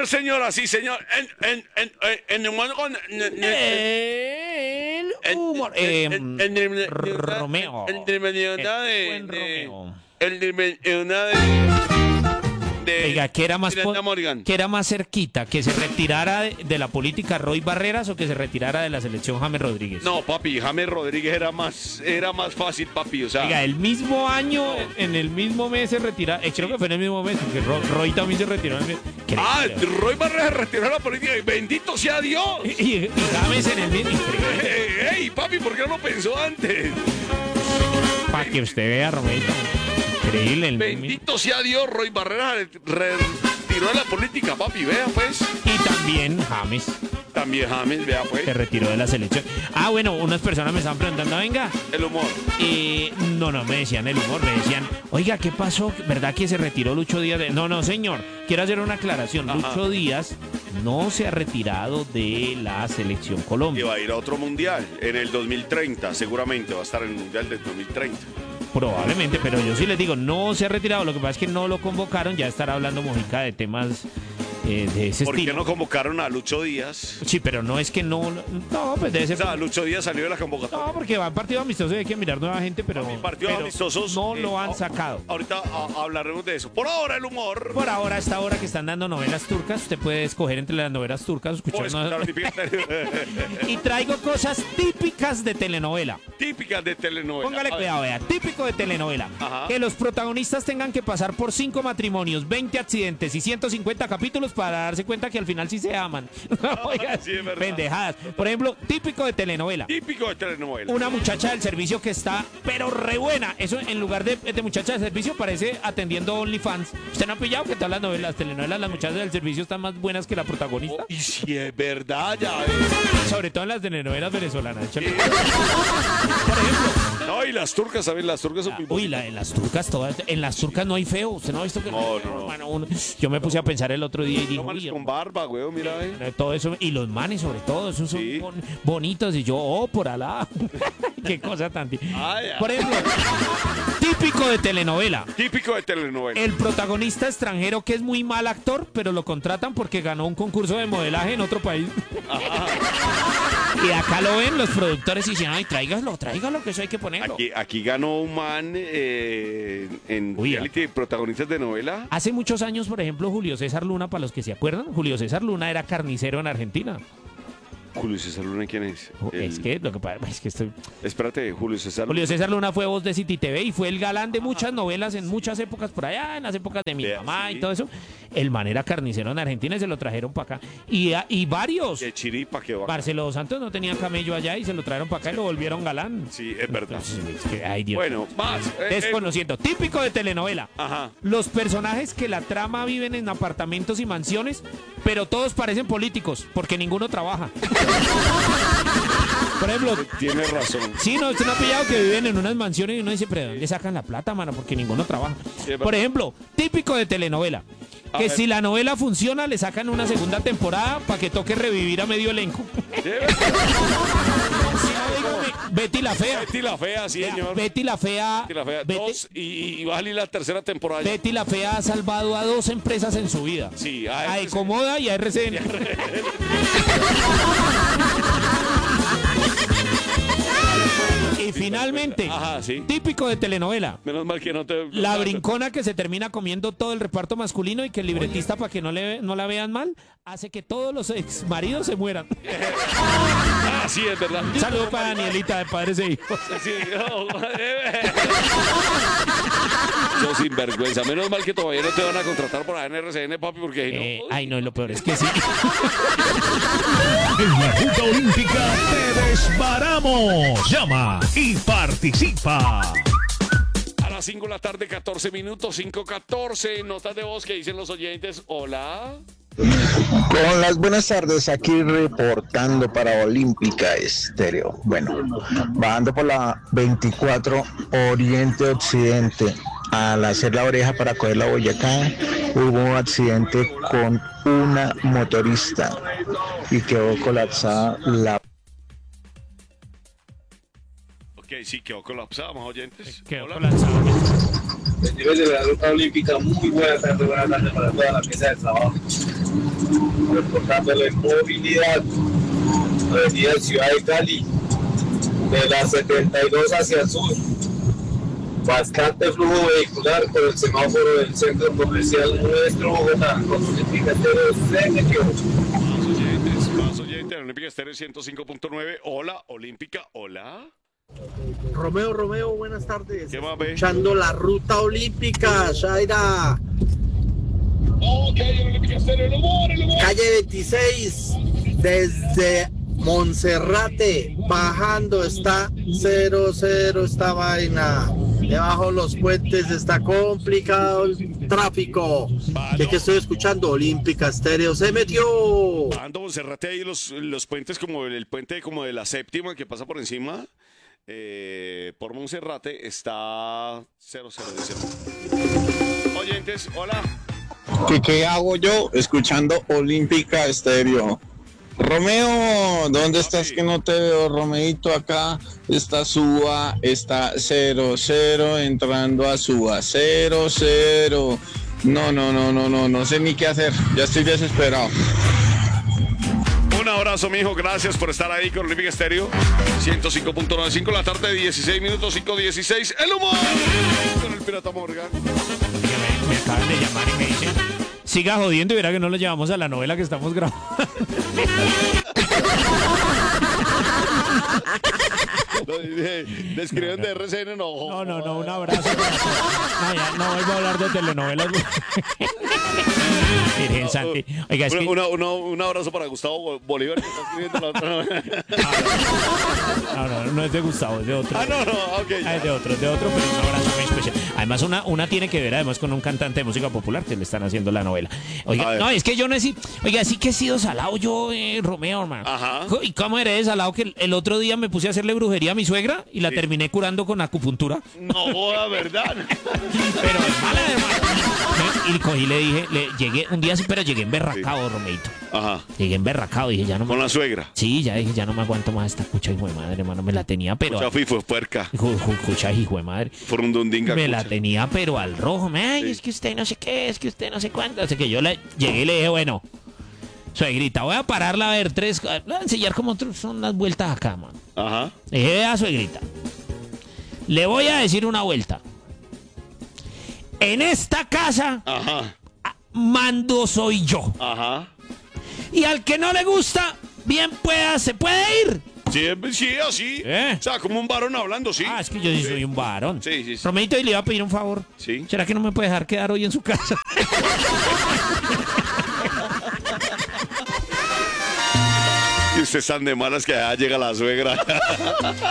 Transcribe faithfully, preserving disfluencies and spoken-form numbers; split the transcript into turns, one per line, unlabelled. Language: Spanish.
señora, sí, señor. En, en, en, en, en humor con...
El humor. Eh, Romeo.
El de de...
El buen Romeo.
El de de...
Oiga, ¿qué era más po-
Miranda Morgan.
¿qué era más cerquita? ¿Que se retirara de, de la política Roy Barreras o que se retirara de la selección James Rodríguez?
No, papi, James Rodríguez era más, era más fácil, papi, o sea...
Oiga, el mismo año, en el mismo mes se retira, eh, creo que fue en el mismo mes, porque Ro- Roy también se retiró en el mes.
Ah, Roy Barreras se retiró de la política y bendito sea Dios.
Y, y, y James en el mismo.
Ey, ey, papi, ¿por qué no lo pensó antes?
Para que usted vea, Romeito. Increíble. El
Bendito sea Dios, Roy Barreras retiró de la política, papi, vea pues.
Y también James
También James, vea pues.
se retiró de la selección. Ah, bueno, unas personas me estaban preguntando, venga.
El humor.
Eh, no, no me decían el humor, me decían, oiga, ¿qué pasó? ¿Verdad que se retiró Lucho Díaz? De... No, no, señor, quiero hacer una aclaración.
Ajá.
Lucho Díaz no se ha retirado de la selección
Y
Colombia.
va a ir a otro mundial en el dos mil treinta, seguramente va a estar en el mundial del dos mil treinta.
Probablemente, pero yo sí les digo, no se ha retirado. Lo que pasa es que no lo convocaron, ya estará hablando Mojica de temas eh, de ese
¿Por qué
estilo.
no convocaron a Lucho Díaz?
Sí, pero no es que no... No, pues debe
O
ser...
sea, Lucho Díaz salió de la convocatoria.
No, porque va en partido amistoso y hay que mirar nueva gente, pero,
Partidos
pero
amistosos.
no
eh,
lo han
a-
sacado.
Ahorita a- hablaremos de eso. Por ahora el humor.
Por ahora, a esta hora que están dando novelas turcas, usted puede escoger entre las novelas turcas o escuchar
Puedes
una-
escuchar típicas,
Y traigo cosas típicas de telenovela.
típicas de telenovela.
Póngale
A ver.
cuidado, vea. Típico de telenovela.
Ajá.
Que los protagonistas tengan que pasar por cinco matrimonios, veinte accidentes y ciento cincuenta capítulos para darse cuenta que al final sí se aman. Oiga,
sí, es verdad.
pendejadas. Por ejemplo, típico de telenovela.
Típico de telenovela.
Una muchacha del servicio que está, pero re buena. Eso en lugar de, de muchacha de servicio parece atendiendo OnlyFans. ¿Usted no ha pillado que todas las novelas, las telenovelas, las muchachas del servicio están más buenas que la protagonista?
Oh, y si es verdad, ya ves.
Sobre todo en las telenovelas venezolanas. Échale. Por ejemplo,
No, y las turcas, ¿sabes? Las turcas son muy
uy, la, en las turcas todas, en las turcas no hay feo. ¿Usted no ha visto que
No, no, no.
Hermano, uno- yo me puse a pensar el otro día y digo,
No, manes
uy,
con barba, güey, mira, eh.
hermano, todo eso, y los manes sobre todo, esos son
Sí.
bon- bonitos, y yo, oh, por alá. Qué cosa tan... ti-
Ay, ay.
Por ejemplo, típico de telenovela.
Típico de telenovela.
El protagonista extranjero que es muy mal actor, pero lo contratan porque ganó un concurso de modelaje en otro país. Y acá lo ven los productores y dicen, ay, tráigalo, tráigalo, que eso hay que ponerlo.
Aquí, aquí ganó un man eh, en
Uy,
reality de protagonistas de novela.
Hace muchos años, por ejemplo, Julio César Luna, para los que se acuerdan, Julio César Luna era carnicero en Argentina.
Julio César Luna, ¿quién es? El-
Es que, lo que pasa es que estoy...
Espérate, Julio César Luna.
Julio César Luna fue voz de City T V y fue el galán de muchas novelas en muchas épocas por allá, en las épocas de mi
Vea,
mamá
sí.
y todo eso. El man era carnicero en Argentina y se lo trajeron para acá. Y, a- y varios.
De Chiripa que va.
Barceló Santos no tenía camello allá y se lo trajeron para acá y lo volvieron galán.
Sí, es verdad.
Entonces, es que, ay, Dios.
Bueno, más. eh, eh,
Desconociendo. Típico de telenovela.
Ajá.
Los personajes que la trama viven en apartamentos y mansiones, pero todos parecen políticos, porque ninguno trabaja. Por ejemplo,
Tiene razón.
sí, no, usted no ha pillado que viven en unas mansiones y uno dice, pero ¿de dónde sacan la plata, mano? Porque ninguno trabaja.
Sí, es
Por
verdad.
ejemplo, típico de telenovela.
A
Que
ver.
si la novela funciona, le sacan una segunda temporada para que toque revivir a medio elenco.
Sí,
Si no, dígame, Betty la Fea.
Betty la fea, sí,
Vea,
señor.
Betty la Fea.
Betty la fea.
Betty-
Dos y, y va a salir la tercera temporada. ya.
Betty la Fea ha salvado a dos empresas en su vida.
Sí, a
A
R C N.
Ecomoda y a R C N. Y finalmente,
Ajá, sí.
típico de telenovela.
Menos mal que no te.
La brincona que se termina comiendo todo el reparto masculino y que el libretista, para que no, le, no la vean mal, hace que todos los ex maridos se mueran.
Ah, sí, es verdad.
Un saludo para Danielita de Padres e Hijos.
Sí, no, eh. Sos sinvergüenza. Menos mal que todavía no te van a contratar por N R C N, papi, porque si no.
Eh, ay, no, lo peor es que sí.
En la ruta olímpica te desbaramos. Llama y participa.
A las cinco de la tarde, catorce minutos, cinco catorce. Notas de voz que dicen los oyentes. Hola.
Con las buenas tardes, aquí reportando para Olímpica Estéreo. Bueno, bajando por la veinticuatro Oriente Occidente, al hacer la oreja para coger la Boyacá, hubo un accidente con una motorista y quedó colapsada la...
Ok, sí, quedó colapsada, más oyentes.
Quedó
Hola.
colapsado.
El nivel de la ruta olímpica, muy buena tarde, buena tarde para toda la mesa de trabajo. reportándoles movilidad, avenida Ciudad de Cali, de la setenta y dos hacia el sur. Bastante flujo vehicular por el semáforo del centro comercial nuestro Bogotá. Con Olímpica Estéreo se metió.
Más oyentes, más oyentes. Olímpica Estéreo ciento cinco punto nueve. Hola, Olímpica, hola.
Romeo, Romeo, buenas tardes.
¿Qué más, ve?
Escuchando la ruta olímpica, Shaira.
Ok, Olímpica Estéreo, el humor, el humor.
Calle veintiséis, desde Monserrate, bajando, está cero cero esta vaina. Debajo los puentes está complicado el tráfico. ¿Qué, que estoy escuchando? Olímpica Estéreo se metió.
Ando Monserrate ahí los, los puentes como el, el puente como de la séptima que pasa por encima. Eh, por Monserrate está cero cero. Oyentes, hola.
¿Qué, ¿Qué hago yo? Escuchando Olímpica Estéreo. Romeo, ¿dónde estás que no te veo? Romeito, acá está Suba, está cero cero, entrando a Suba, cero cero. No, no, no, no, no, no sé ni qué hacer, ya estoy desesperado.
Un abrazo, mijo, gracias por estar ahí con Olímpica Estéreo ciento cinco punto nueve, cinco de la tarde, dieciséis minutos, cinco dieciséis, el humor con el Pirata Morgan.
Me, me acaban de llamar y me dicen, siga jodiendo y verá que no lo llevamos a la novela que estamos grabando.
Le escriben de R C N, no.
No, no, no, un abrazo para todos. No, ya no vuelvo a hablar de telenovelas. Virgen Santi. Oiga, es que...
Una, una, un abrazo para Gustavo Bolívar, que está escribiendo la otra novela.
No, no, no es de Gustavo, es de otro.
Ah, no, no, ok.
Ah, es de otro, es de otro, pero un abrazo muy especial. Además, una, una tiene que ver además con un cantante de música popular que le están haciendo la novela. Oiga, no, es que yo no he sido... Oiga, sí que he sido salado yo, eh, Romeo, hermano.
Ajá.
¿Y cómo eres de salado que el, el otro día me puse a hacerle brujería a mi suegra y la
Sí.
terminé curando con acupuntura?
No joda, ¿verdad?
Pero es mala, hermano. Y cogí y le dije, le llegué un día así, pero llegué emberracado, Romeito.
Ajá.
Llegué emberracado, dije, ya no me...
Con la suegra.
Sí, ya dije, ya no me aguanto más esta cucha, hijo de madre, hermano. Me la tenía, pero...
Chafi fue puerca.
Ju- ju- Cucha, hijo de madre.
Frundundinga.
Me la
cucha.
tenía, pero al rojo. Me, ay,
Sí.
es que usted no sé qué, es que usted no sé cuánto. Así que yo le llegué y le dije, bueno, suegrita, voy a pararla a ver tres... Voy a enseñar cómo tr- son las vueltas acá, man.
Ajá.
Le dije, vea, suegrita, le voy a decir una vuelta. En esta casa
Ajá.
mando soy yo.
Ajá.
Y al que no le gusta, bien pueda, se puede ir.
Sí, sí, así.
¿Eh?
O sea, como un varón hablando, sí.
Ah, es que yo sí soy un varón.
Sí, sí, sí.
Romeito, y le iba a pedir un favor.
Sí.
¿Será que no me puede dejar quedar hoy en su casa?
Y ustedes están de malas que allá llega la suegra.